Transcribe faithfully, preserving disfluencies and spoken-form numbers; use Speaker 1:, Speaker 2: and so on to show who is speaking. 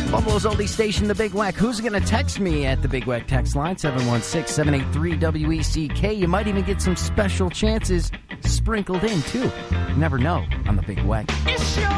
Speaker 1: Buffalo's oldie station, The Big Weck. Who's going to text me at the Big Weck text line, seven one six, seven eight three, W E C K? You might even get some special chances sprinkled in, too. You never know on The Big Weck.